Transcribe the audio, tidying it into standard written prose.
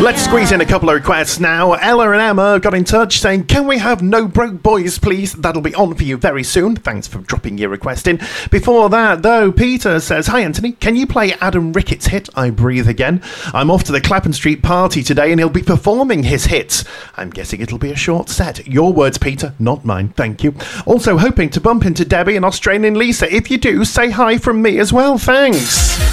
Let's squeeze in a couple of requests now. Ella and Emma got in touch saying, can we have No Broke Boys, please? That'll be on for you very soon. Thanks for dropping your request in. Before that, though, Peter says, hi, Anthony. Can you play Adam Ricketts' hit, I Breathe Again? I'm off to the Clapham Street party today and he'll be performing his hits. I'm guessing it'll be a short set. Your words, Peter, not mine. Thank you. Also hoping to bump into Debbie and Australian Lisa. If you do, say hi from me as well. Thanks.